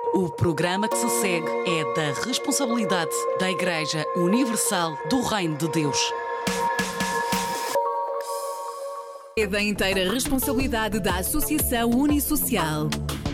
O programa que se segue é da responsabilidade da Igreja Universal do Reino de Deus. É da inteira responsabilidade da Associação Unisocial.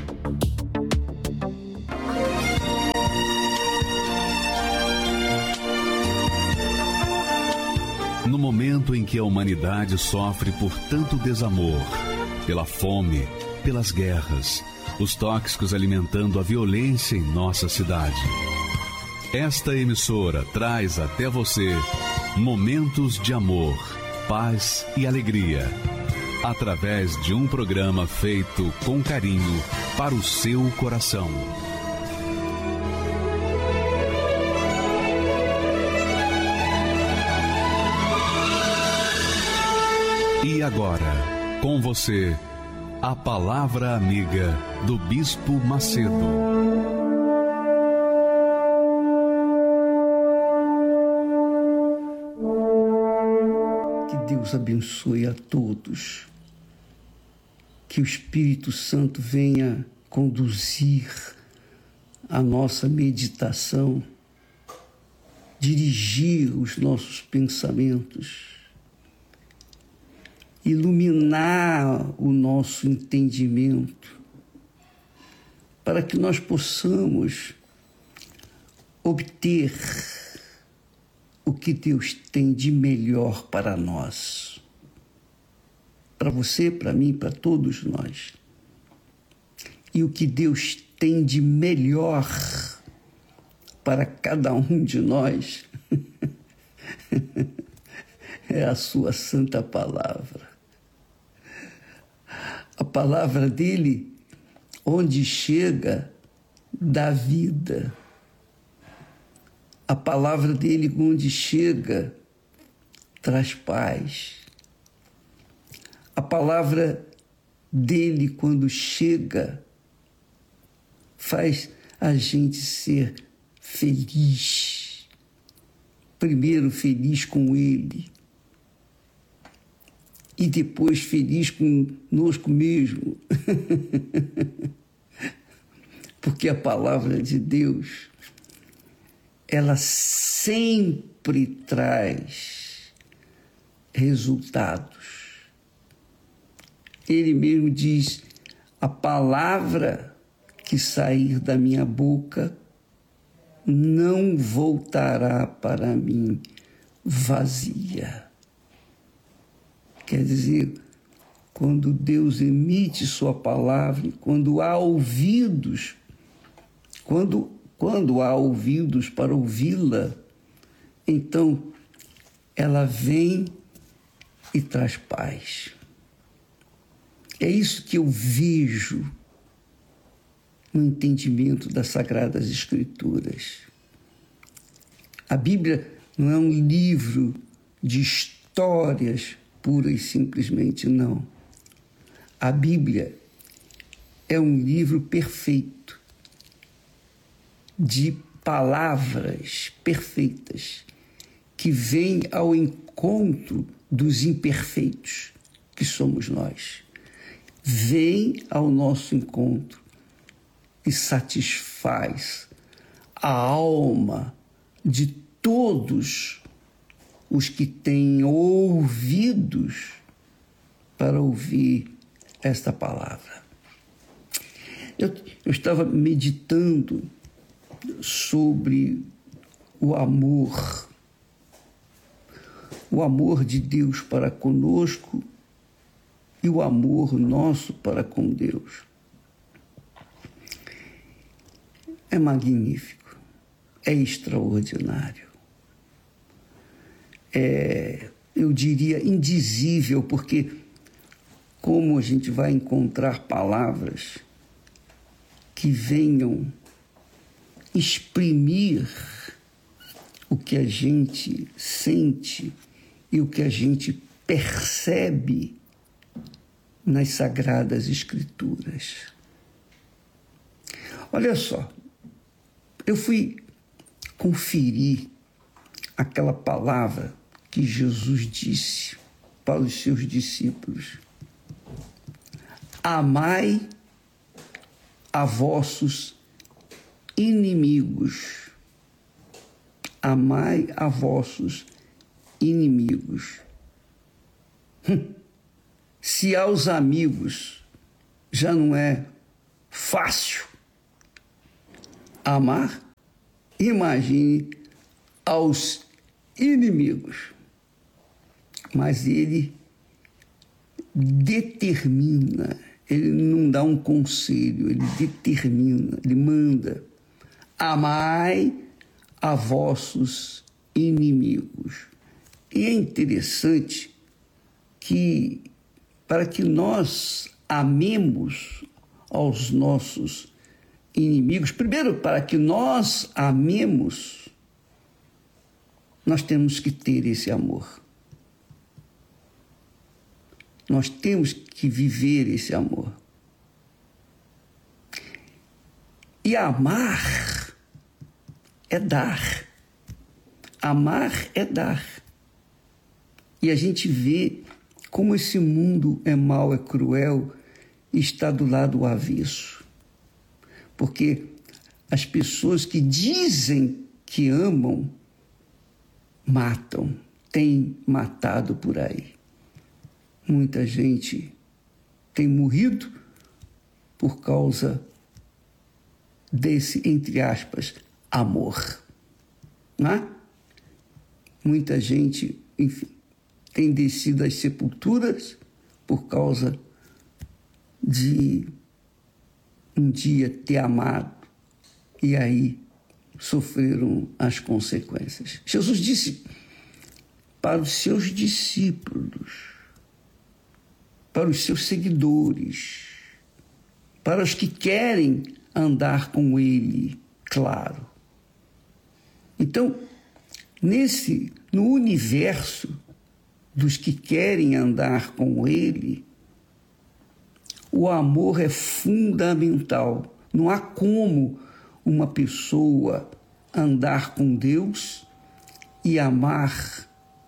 No momento em que a humanidade sofre por tanto desamor, pela fome, pelas guerras, os tóxicos alimentando a violência em nossa cidade. Esta emissora traz até você momentos de amor, paz e alegria, através de um programa feito com carinho para o seu coração. E agora, com você, a Palavra Amiga do Bispo Macedo. Que Deus abençoe a todos. Que o Espírito Santo venha conduzir a nossa meditação, dirigir os nossos pensamentos, iluminar o nosso entendimento, para que nós possamos obter o que Deus tem de melhor para nós. Para você, para mim, para todos nós. E o que Deus tem de melhor para cada um de nós é a sua santa palavra. A palavra dele, onde chega, dá vida. A palavra dele, onde chega, traz paz. A palavra dele, quando chega, faz a gente ser feliz. Primeiro feliz com ele, e depois feliz conosco mesmo. Porque a palavra de Deus, ela sempre traz resultados. Ele mesmo diz: a palavra que sair da minha boca não voltará para mim vazia. Quer dizer, quando Deus emite sua palavra, quando há ouvidos, quando há ouvidos para ouvi-la, então ela vem e traz paz. É isso que eu vejo no entendimento das Sagradas Escrituras. A Bíblia não é um livro de histórias pura e simplesmente, não. A Bíblia é um livro perfeito, de palavras perfeitas, que vem ao encontro dos imperfeitos, que somos nós. Vem ao nosso encontro e satisfaz a alma de todos os que têm ouvidos para ouvir esta palavra. Eu estava meditando sobre o amor de Deus para conosco e o amor nosso para com Deus. É magnífico, é extraordinário. Eu diria indizível, porque como a gente vai encontrar palavras que venham exprimir o que a gente sente e o que a gente percebe nas Sagradas Escrituras. Olha só, eu fui conferir aquela palavra que Jesus disse para os seus discípulos: amai a vossos inimigos. Amai a vossos inimigos. Se aos amigos já não é fácil amar, imagine aos inimigos. Mas ele determina, ele não dá um conselho, ele determina, ele manda. Amai a vossos inimigos. E é interessante que, para que nós amemos aos nossos inimigos, primeiro, para que nós amemos, nós temos que ter esse amor. Nós temos que viver esse amor. E amar é dar. Amar é dar. E a gente vê como esse mundo é mau, é cruel e está do lado avesso. Porque as pessoas que dizem que amam, matam, têm matado por aí. Muita gente tem morrido por causa desse, entre aspas, amor. Não é? Muita gente, enfim, tem descido às sepulturas por causa de um dia ter amado e aí sofreram as consequências. Jesus disse para os seus discípulos, para os seus seguidores, para os que querem andar com ele, claro. Então, no universo dos que querem andar com ele, o amor é fundamental. Não há como uma pessoa andar com Deus e amar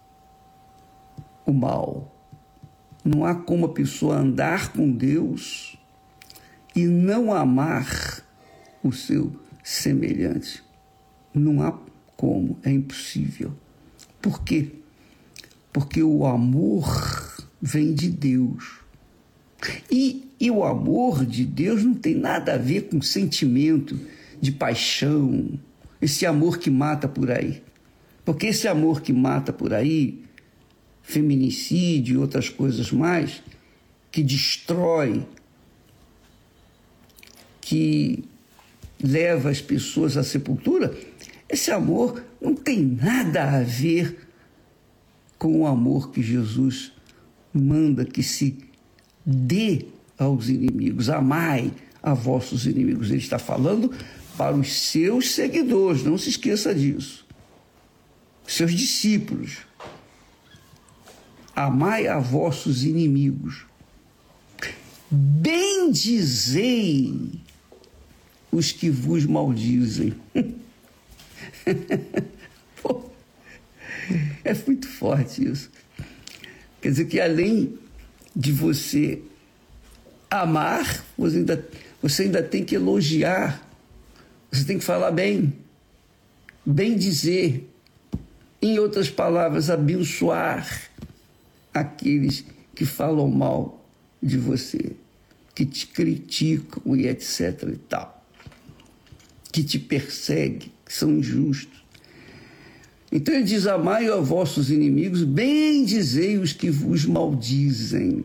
o mal. Não há como a pessoa andar com Deus e não amar o seu semelhante. Não há como, é impossível. Por quê? Porque o amor vem de Deus. E o amor de Deus não tem nada a ver com sentimento de paixão, esse amor que mata por aí. Porque esse amor que mata por aí, feminicídio e outras coisas mais, que destrói, que leva as pessoas à sepultura, esse amor não tem nada a ver com o amor que Jesus manda que se dê aos inimigos. Amai a vossos inimigos. Ele está falando para os seus seguidores, não se esqueça disso. Seus discípulos. Amai a vossos inimigos. Bendizei os que vos maldizem. Pô, é muito forte isso. Quer dizer que além de você amar, você ainda tem que elogiar, você tem que falar bem, bem dizer, em outras palavras, abençoar aqueles que falam mal de você, que te criticam e etc e tal, que te perseguem, que são injustos. Então ele diz: amai a vossos inimigos, bendizei os que vos maldizem.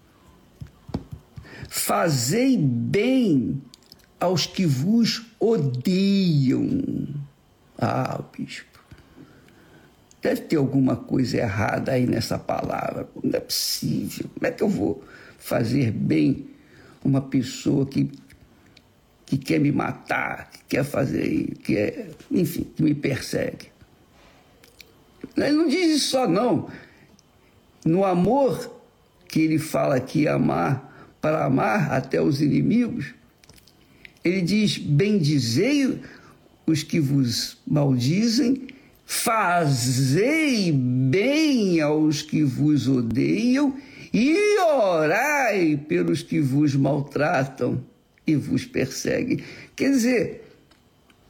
Fazei bem aos que vos odeiam. Ah, bispo, deve ter alguma coisa errada aí nessa palavra. Não é possível. Como é que eu vou fazer bem uma pessoa que quer me matar, que quer fazer, enfim, que me persegue? Ele não diz isso só, não. No amor que ele fala aqui, amar, para amar até os inimigos, ele diz: bendizei os que vos maldizem, fazei bem aos que vos odeiam e orai pelos que vos maltratam e vos perseguem. Quer dizer,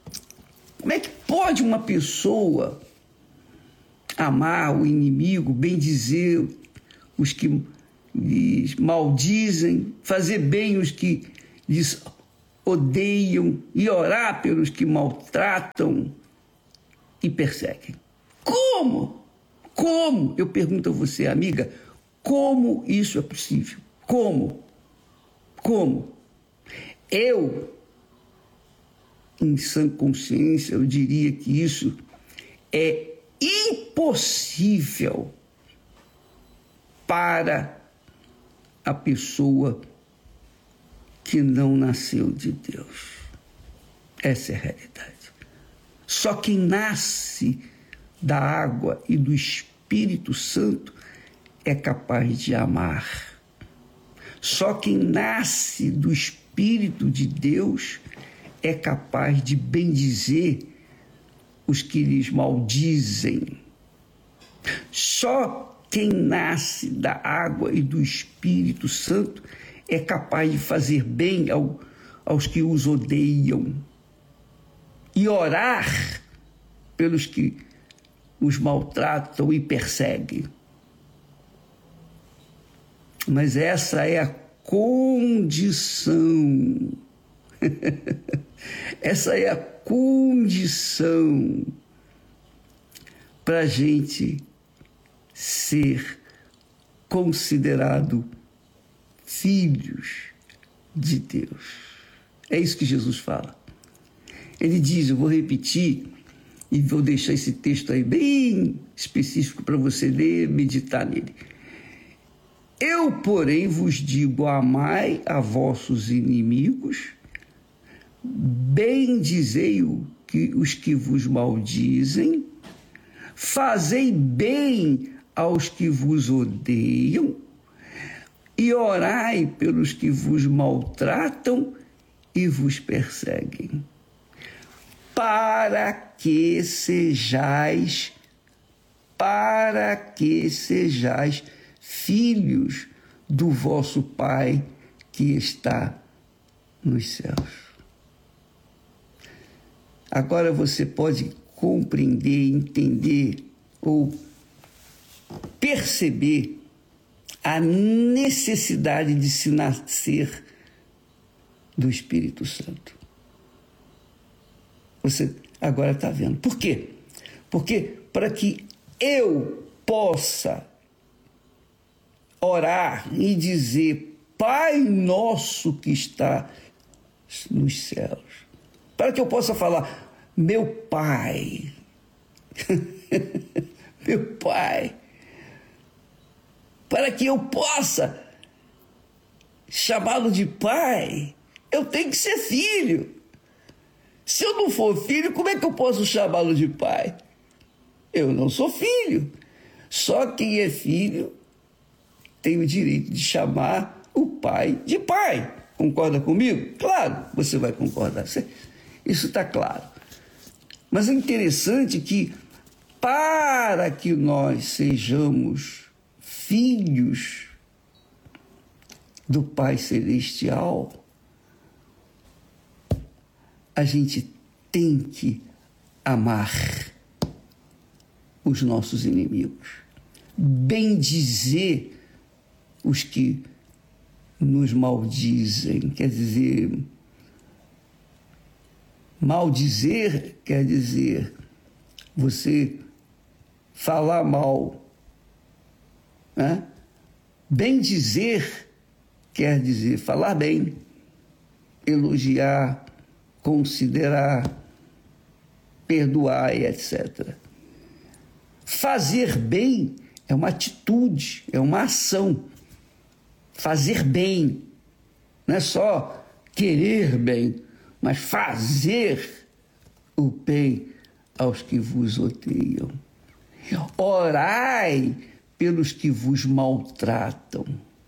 Como é que pode uma pessoa amar o inimigo, bendizer os que lhes maldizem, fazer bem os que lhes odeiam e orar pelos que maltratam e perseguem? Como? Como? Eu pergunto a você, amiga, como isso é possível? Como? Como? Eu, em sã consciência, eu diria que isso é impossível para a pessoa que não nasceu de Deus. Essa é a realidade. Só quem nasce da água e do Espírito Santo é capaz de amar. Só quem nasce do Espírito de Deus é capaz de bendizer os que lhes maldizem. Só quem nasce da água e do Espírito Santo é capaz de fazer bem aos que os odeiam e orar pelos que os maltratam e perseguem. Mas essa é a condição. Essa é a condição para a gente ser considerado filhos de Deus. É isso que Jesus fala. Ele diz, eu vou repetir e vou deixar esse texto aí bem específico para você ler, meditar nele. Eu, porém, vos digo, amai a vossos inimigos, bendizei os que vos maldizem, fazei bem aos que vos odeiam e orai pelos que vos maltratam e vos perseguem, para que sejais filhos do vosso Pai que está nos céus. Agora você pode compreender, entender ou perceber a necessidade de se nascer do Espírito Santo. Você agora está vendo. Por quê? Porque para que eu possa orar e dizer Pai nosso que está nos céus, para que eu possa falar meu Pai, meu Pai, para que eu possa chamá-lo de Pai, eu tenho que ser filho. Se eu não for filho, como é que eu posso chamá-lo de Pai? Eu não sou filho. Só quem é filho tem o direito de chamar o pai de pai. Concorda comigo? Claro, você vai concordar. Isso está claro. Mas é interessante que, para que nós sejamos filhos do Pai Celestial, a gente tem que amar os nossos inimigos, bendizer os que nos maldizem. Quer dizer, maldizer quer dizer você falar mal, né? Bendizer quer dizer falar bem, elogiar, considerar, perdoar e etc. Fazer bem é uma atitude, é uma ação. Fazer bem não é só querer bem, mas fazer o bem aos que vos odeiam. Orai pelos que vos maltratam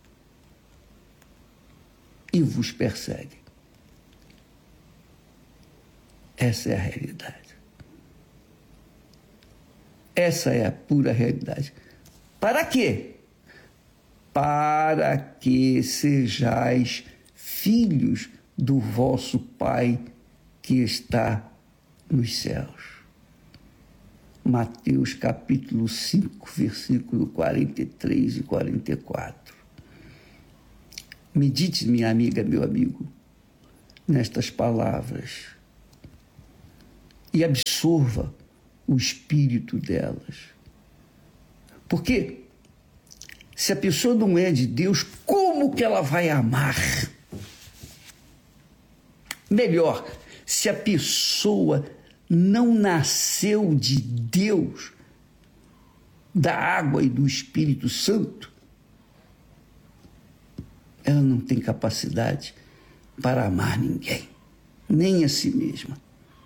e vos perseguem. Essa é a realidade. Essa é a pura realidade. Para quê? Para que sejais filhos do vosso Pai que está nos céus. Mateus capítulo 5, versículo 43 e 44. Medite, minha amiga, meu amigo, nestas palavras e absorva o espírito delas. Porque se a pessoa não é de Deus, como que ela vai amar? Melhor, se a pessoa não nasceu de Deus, da água e do Espírito Santo, ela não tem capacidade para amar ninguém, nem a si mesma.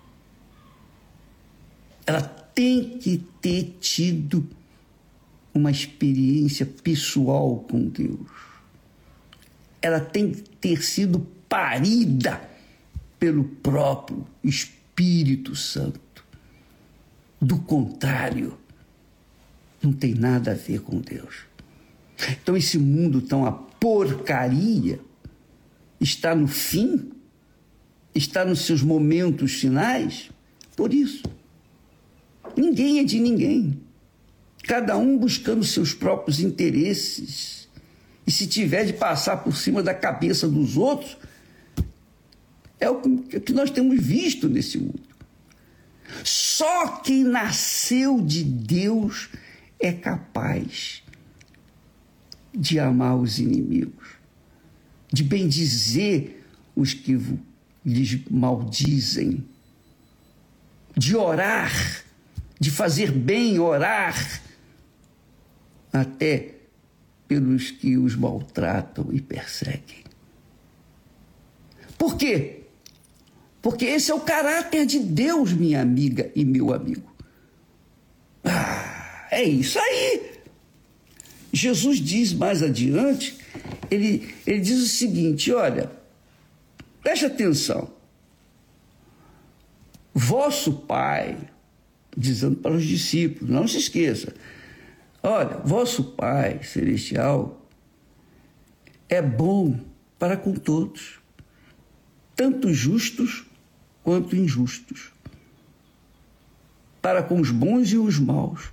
Ela tem que ter tido uma experiência pessoal com Deus. Ela tem que ter sido parida pelo próprio Espírito Santo. Do contrário, não tem nada a ver com Deus. Então esse mundo tão a porcaria está no fim, está nos seus momentos finais, por isso. Ninguém é de ninguém. Cada um buscando seus próprios interesses. E se tiver de passar por cima da cabeça dos outros, é o que nós temos visto nesse mundo. Só quem nasceu de Deus é capaz de amar os inimigos, de bendizer os que lhes maldizem, de orar, de fazer bem, orar, até pelos que os maltratam e perseguem. Por quê? Porque esse é o caráter de Deus, minha amiga e meu amigo. É isso aí. Jesus diz mais adiante, ele diz o seguinte, olha, preste atenção. Vosso Pai, dizendo para os discípulos, não se esqueça, olha, vosso Pai Celestial é bom para com todos, tanto justos quanto injustos, para com os bons e os maus.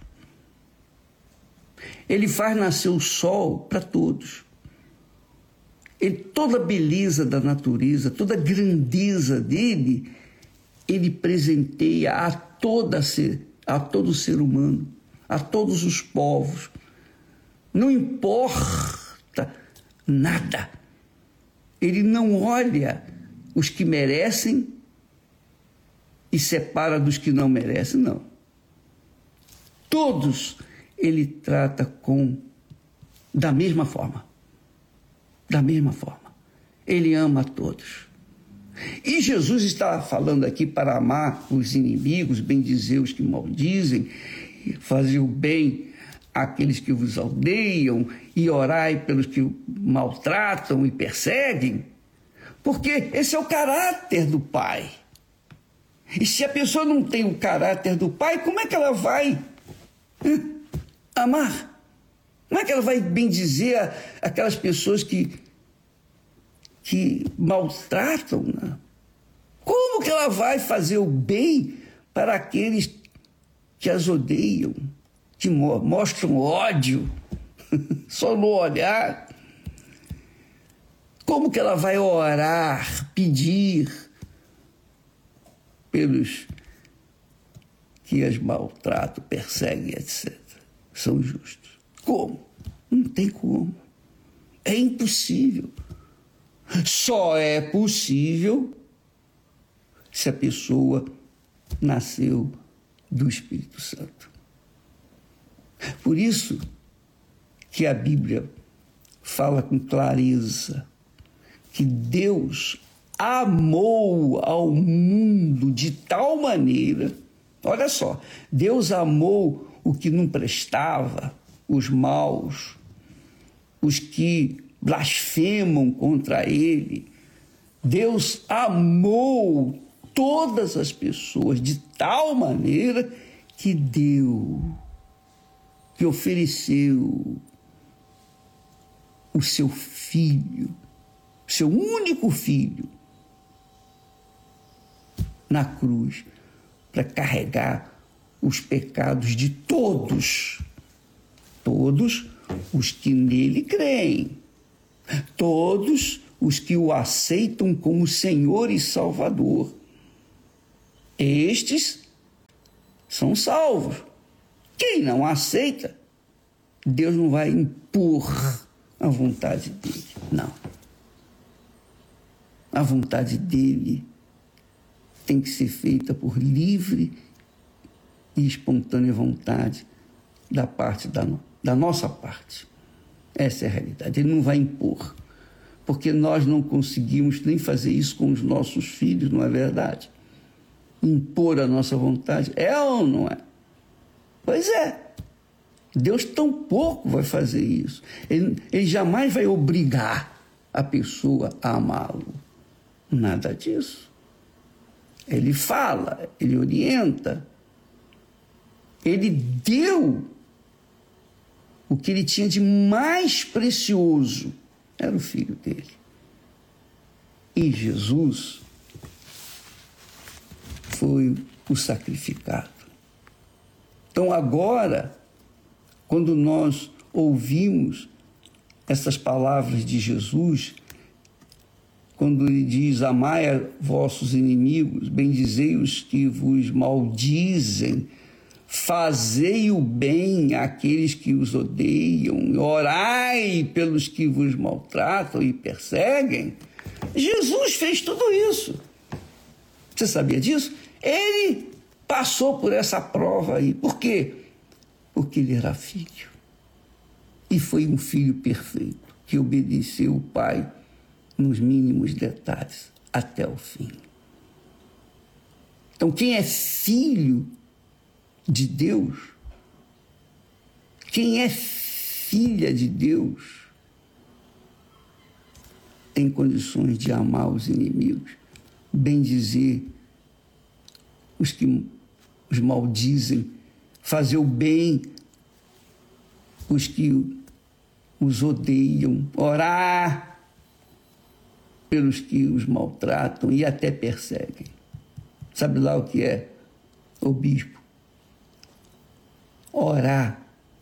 Ele faz nascer o sol para todos. Toda a beleza da natureza, toda a grandeza dele, ele presenteia a todo ser humano, a todos os povos. Não importa nada. Ele não olha os que merecem e separa dos que não merecem, não. Todos ele trata da mesma forma. Da mesma forma. Ele ama a todos. E Jesus está falando aqui para amar os inimigos, bendizer os que maldizem, fazer o bem àqueles que vos odeiam e orai pelos que maltratam e perseguem, porque esse é o caráter do Pai. E se a pessoa não tem o caráter do Pai, como é que ela vai amar? Como é que ela vai bendizer aquelas pessoas que maltratam, né? Como que ela vai fazer o bem para aqueles que as odeiam, que mostram ódio, só no olhar? Como que ela vai orar, pedir pelos que as maltratam, perseguem, etc. São justos. Como? Não tem como. É impossível. Só é possível se a pessoa nasceu do Espírito Santo. Por isso que a Bíblia fala com clareza que Deus amou ao mundo de tal maneira, olha só, Deus amou o que não prestava, os maus, os que blasfemam contra ele. Deus amou todas as pessoas de tal maneira que deu, que ofereceu o seu filho, seu único filho, na cruz, para carregar os pecados de todos os que nele creem, todos os que o aceitam como Senhor e Salvador. Estes são salvos. Quem não aceita, Deus não vai impor a vontade dele, não. A vontade dele tem que ser feita por livre e espontânea vontade da nossa parte. Essa é a realidade. Ele não vai impor, porque nós não conseguimos nem fazer isso com os nossos filhos, não é verdade? Impor a nossa vontade, é ou não é? Pois é. Deus tampouco vai fazer isso. Ele jamais vai obrigar a pessoa a amá-lo. Nada disso. Ele fala, ele orienta. Ele deu o que ele tinha de mais precioso. Era o filho dele. E Jesus foi o sacrificado. Então agora, quando nós ouvimos essas palavras de Jesus, quando ele diz: amai a vossos inimigos, bendizei os que vos maldizem, fazei o bem àqueles que os odeiam, orai pelos que vos maltratam e perseguem. Jesus fez tudo isso. Você sabia disso? Ele passou por essa prova aí. Por quê? Porque ele era filho. E foi um filho perfeito, que obedeceu o Pai nos mínimos detalhes, até o fim. Então, quem é filho de Deus, quem é filha de Deus, tem condições de amar os inimigos, bendizer os que os maldizem, fazer o bem os que os odeiam, orar pelos que os maltratam e até perseguem. Sabe lá o que é, o bispo? Orar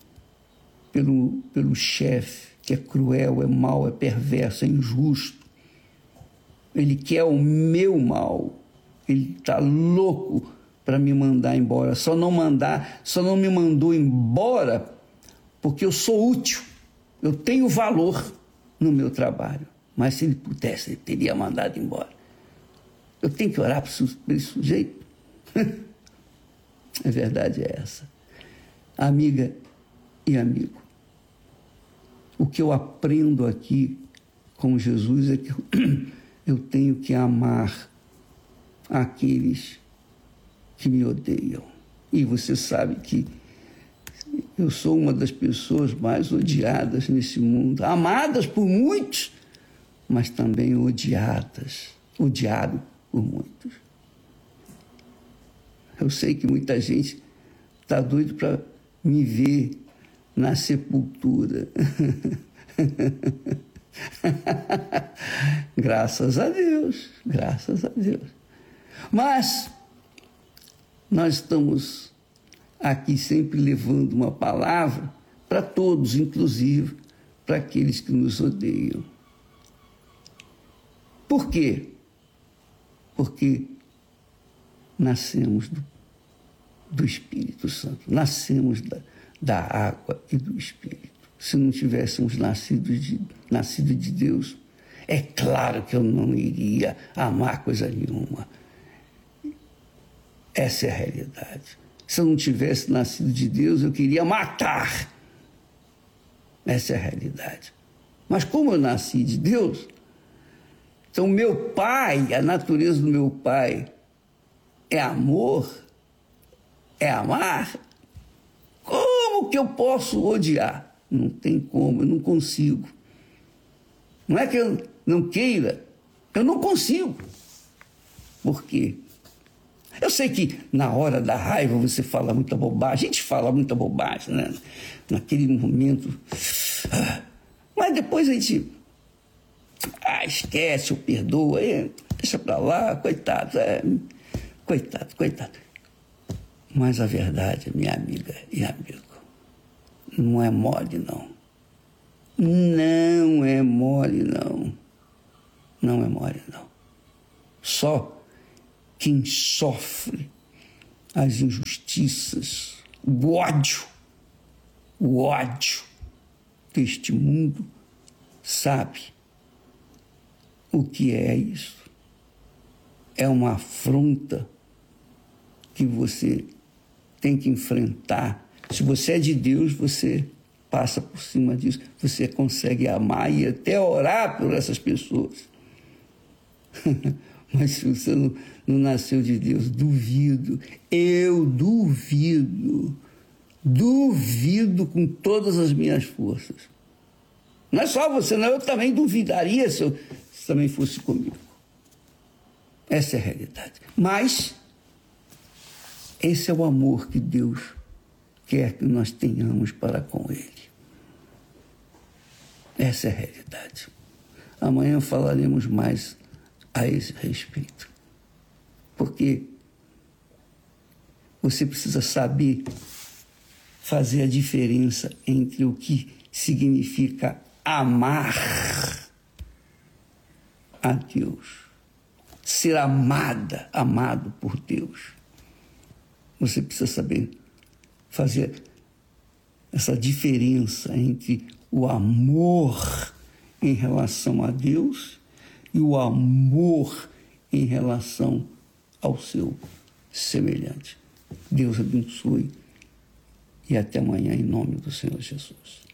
pelo chefe, que é cruel, é mau, é perverso, é injusto. Ele quer o meu mal. Ele está louco para me mandar embora. Só não me mandou embora porque eu sou útil. Eu tenho valor no meu trabalho. Mas se ele pudesse, ele teria mandado embora. Eu tenho que orar para esse sujeito. A verdade é essa. Amiga e amigo, o que eu aprendo aqui com Jesus é que eu tenho que amar aqueles que me odeiam. E você sabe que eu sou uma das pessoas mais odiadas nesse mundo, amadas por muitos, mas também odiado por muitos. Eu sei que muita gente está doido para me ver na sepultura. Graças a Deus, graças a Deus. Mas nós estamos aqui sempre levando uma palavra para todos, inclusive para aqueles que nos odeiam. Por quê? Porque nascemos do Espírito Santo, nascemos da água e do Espírito. Se não tivéssemos nascido de Deus, é claro que eu não iria amar coisa nenhuma. Essa é a realidade. Se eu não tivesse nascido de Deus, eu queria matar. Essa é a realidade. Mas como eu nasci de Deus, então meu pai, a natureza do meu pai é amor, é amar. Como que eu posso odiar? Não tem como, eu não consigo. Não é que eu não queira, eu não consigo. Por quê? Eu sei que na hora da raiva você fala muita bobagem, a gente fala muita bobagem, né? Naquele momento. Mas depois a gente esquece ou perdoa, deixa pra lá, coitado. Coitado. Mas a verdade, minha amiga e amigo, não é mole, não. Não é mole, não. Não é mole, não. Só quem sofre as injustiças, o ódio deste mundo, sabe o que é isso. É uma afronta que você tem que enfrentar. Se você é de Deus, você passa por cima disso. Você consegue amar e até orar por essas pessoas. Mas se você não nasceu de Deus, duvido. Eu duvido. Duvido com todas as minhas forças. Não é só você, não. Eu também duvidaria se também fosse comigo. Essa é a realidade. Mas esse é o amor que Deus quer que nós tenhamos para com Ele. Essa é a realidade. Amanhã falaremos mais a esse respeito. Porque você precisa saber fazer a diferença entre o que significa amar a Deus, ser amado por Deus. Você precisa saber fazer essa diferença entre o amor em relação a Deus e o amor em relação ao seu semelhante. Deus abençoe e até amanhã em nome do Senhor Jesus.